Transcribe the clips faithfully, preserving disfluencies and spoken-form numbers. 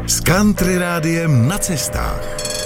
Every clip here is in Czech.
s Country Rádiem na cestách.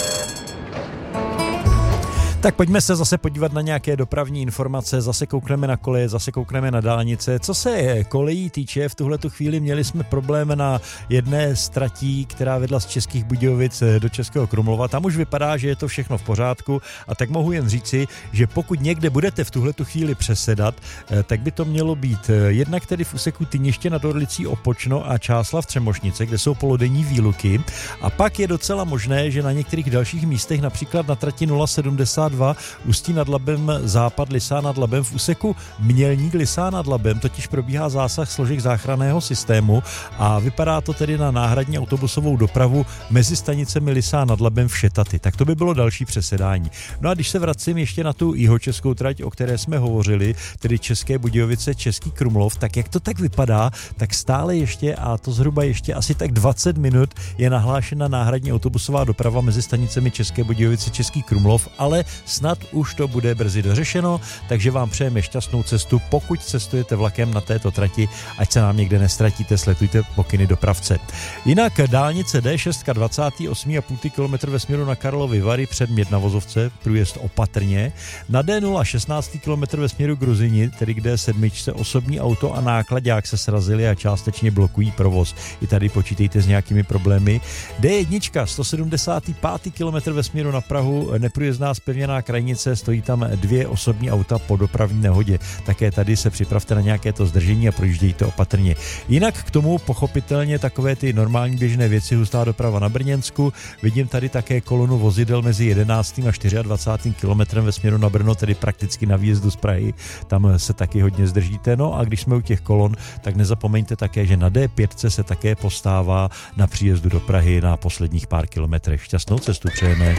Tak pojďme se zase podívat na nějaké dopravní informace, zase koukneme na koleje, zase koukneme na dálnice. Co se kolejí týče, v tuhletu chvíli měli jsme problém na jedné z tratí, která vedla z Českých Budějovic do Českého Krumlova. Tam už vypadá, že je to všechno v pořádku a tak mohu jen říci, že pokud někde budete v tuhletu chvíli přesedat, tak by to mělo být jednak tedy v úseku Tyniště nad Orlicí Opočno a Čáslav Třemošnice, kde jsou polodenní výluky, a pak je docela možné, že na některých dalších místech, například na trati nula sedmdesát dva Ústí nad Labem západ Lysá nad Labem v úseku Mělník Lysá nad Labem totiž probíhá zásah složek záchranného systému a vypadá to tedy na náhradní autobusovou dopravu mezi stanicemi Lysá nad Labem v Šetaty. Tak to by bylo další přesedání. No a když se vracím ještě na tu jihočeskou trať, o které jsme hovořili, tedy České Budějovice, Český Krumlov, tak jak to tak vypadá, tak stále ještě, a to zhruba ještě asi tak dvacet minut, je nahlášena náhradní autobusová doprava mezi stanicemi České Budějovice, Český Krumlov, ale snad už to bude brzy dořešeno, takže vám přejeme šťastnou cestu, pokud cestujete vlakem na této trati, ať se nám někde nestratíte, sledujte pokyny dopravce. Jinak dálnice D šest dvacet osm celá pět kilometru ve směru na Karlovy Vary, předmět na vozovce, průjezd opatrně. Na D nula šestnáct kilometrů ve směru Gruzini, tedy kde sedmičce osobní auto a náklaďák se srazili a částečně blokují provoz. I tady počítejte s nějakými problémy. D jedna sto sedmdesát pět kilometrů ve směru na Prahu, neprůjezdná zpevněná krajnice, stojí tam dvě osobní auta po dopravní nehodě. Také tady se připravte na nějaké to zdržení a projíždějte opatrně. Jinak k tomu pochopitelně takové ty normální běžné věci, hustá doprava na Brněnsku. Vidím tady také kolonu vozidel mezi jedenáctým a dvacátým čtvrtým kilometrem ve směru na Brno, tedy prakticky na výjezdu z Prahy. Tam se taky hodně zdržíte. No a když jsme u těch kolon, tak nezapomeňte také, že na D pět se také postává na příjezdu do Prahy na posledních pár kilometrech. Šťastnou cestu přejeme.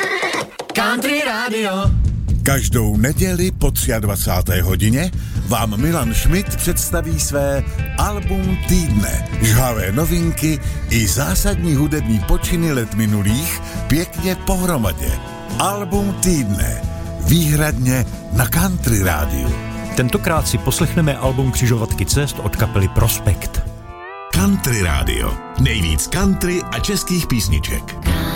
Country Radio. Každou neděli po dvacáté třetí hodině vám Milan Schmidt představí své album týdne. Žhavé novinky i zásadní hudební počiny let minulých pěkně pohromadě. Album týdne. Výhradně na Country Rádiu. Tentokrát si poslechneme album Křižovatky cest od kapely Prospekt. Country Radio. Nejvíc country a českých písniček.